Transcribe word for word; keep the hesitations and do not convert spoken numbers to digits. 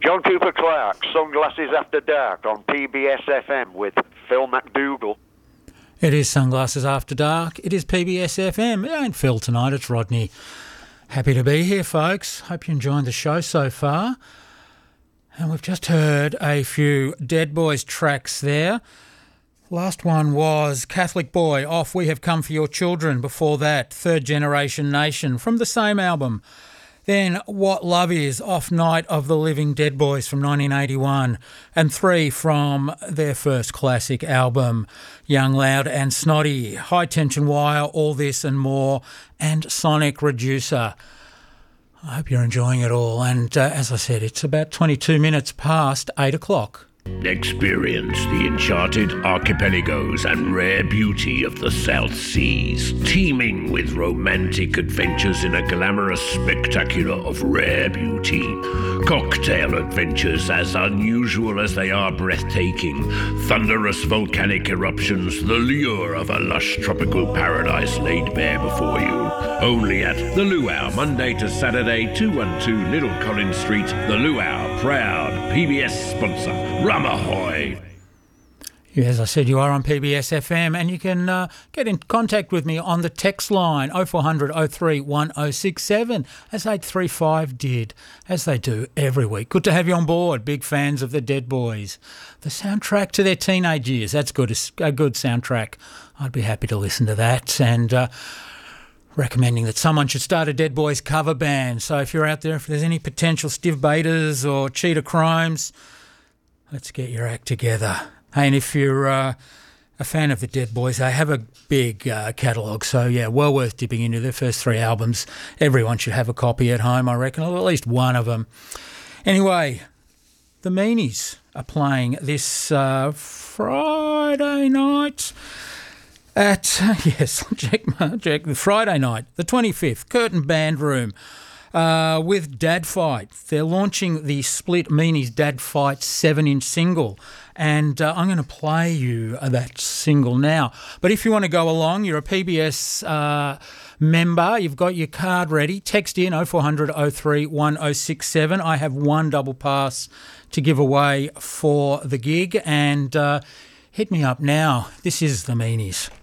John Cooper Clarke, Sunglasses After Dark on P B S F M with Phil McDougall. It is Sunglasses After Dark. It is P B S F M. It ain't Phil tonight, it's Rodney. Happy to be here, folks. Hope you're enjoying the show so far. And we've just heard a few Dead Boys tracks there. Last one was Catholic Boy off We Have Come For Your Children. Before that, Third Generation Nation from the same album. Then What Love Is off Night of the Living Dead Boys from nineteen eighty-one. And three from their first classic album, Young, Loud and Snotty. High Tension Wire, All This and More, and Sonic Reducer. I hope you're enjoying it all. And uh, as I said, it's about twenty-two minutes past eight o'clock. Experience the enchanted archipelagos and rare beauty of the South Seas, teeming with romantic adventures in a glamorous spectacular of rare beauty. Cocktail adventures as unusual as they are breathtaking. Thunderous volcanic eruptions, the lure of a lush tropical paradise laid bare before you. Only at The Luau, Monday to Saturday, two twelve Little Collins Street. The Luau, proud P B S sponsor. Rum ahoy! As I said, you are on P B S F M, and you can uh, get in contact with me on the text line oh four hundred oh three one oh six seven, as eight three five did, as they do every week. Good to have you on board. Big fans of the Dead Boys. The soundtrack to their teenage years, that's good, a good soundtrack. I'd be happy to listen to that, and uh, recommending that someone should start a Dead Boys cover band. So if you're out there, if there's any potential Stiv Betas or Cheetah Chromes, let's get your act together. Hey, and if you're uh, a fan of the Dead Boys, they have a big uh, catalogue, so yeah, well worth dipping into their first three albums. Everyone should have a copy at home, I reckon, or at least one of them. Anyway, the Meanies are playing this uh, Friday night at, uh, yes, check, check, the Friday night, the twenty-fifth, Curtin Band Room. Uh, with Dad Fight. They're launching the Split Meanies Dad Fight seven-inch single, and uh, I'm going to play you that single now. But if you want to go along, you're a P B S uh, member, you've got your card ready, text in oh four hundred oh three one oh six seven. I have one double pass to give away for the gig, and uh, hit me up now. This is the Meanies.